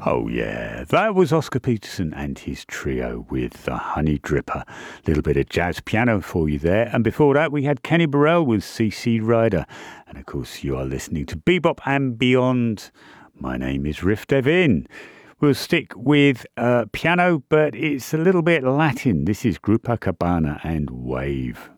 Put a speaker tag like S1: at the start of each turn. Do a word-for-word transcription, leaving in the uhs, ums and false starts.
S1: Oh yeah, that was Oscar Peterson and his trio with the Honey Dripper. Little bit of jazz piano for you there. And before that we had Kenny Burrell with C C Rider. And of course you are listening to Bebop and Beyond. My name is Riff Devin. We'll stick with uh, piano, but it's a little bit Latin. This is Grupa Cabana and Wave.